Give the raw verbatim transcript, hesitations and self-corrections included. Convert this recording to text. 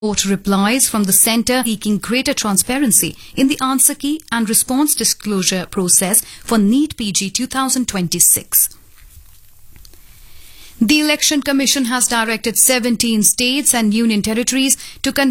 Court replies from the centre seeking greater transparency in the answer key and response disclosure process for NEET P G twenty twenty-six. The Election Commission has directed seventeen states and union territories to conduct